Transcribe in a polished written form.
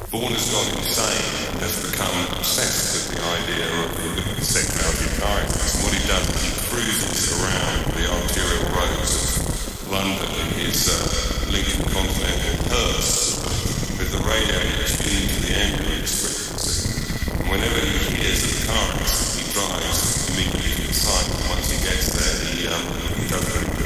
Vaughan has gone insane and has become obsessed with the idea of the sexuality of car accidents. And what he does is he cruises around the arterial roads of London in his Lincoln Continental hearse with the radio tuned to the ambulance frequency. And whenever he hears of a car accident, he drives immediately to the site. And once he gets there, he does very